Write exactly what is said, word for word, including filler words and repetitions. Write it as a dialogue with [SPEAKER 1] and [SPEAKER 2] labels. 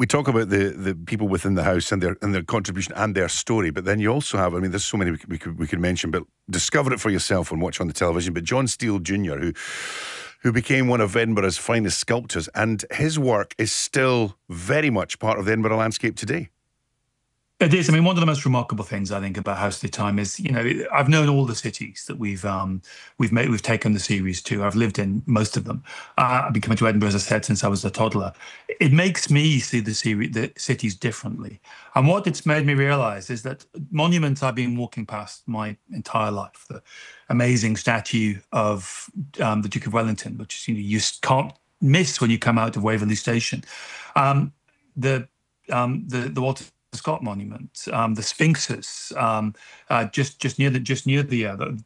[SPEAKER 1] we talk about the, the people within the house and their and their contribution and their story, but then you also have, I mean, there's so many we could, we could, we could mention, but discover it for yourself and watch on the television. But John Steele Junior, who who became one of Edinburgh's finest sculptors, and his work is still very much part of the Edinburgh landscape today.
[SPEAKER 2] It is. I mean, one of the most remarkable things I think about House of the Time is, you know, I've known all the cities that we've um, we've made, we've taken the series to. I've lived in most of them. Uh, I've been coming to Edinburgh, as I said, since I was a toddler. It makes me see the series, the cities differently. And what it's made me realise is that monuments I've been walking past my entire life. The amazing statue of um, the Duke of Wellington, which you know you can't miss when you come out of Waverley Station. Um, the um, the the Walter Scott Monument, um, the Sphinxes, um, uh, just just near the just near the, uh, the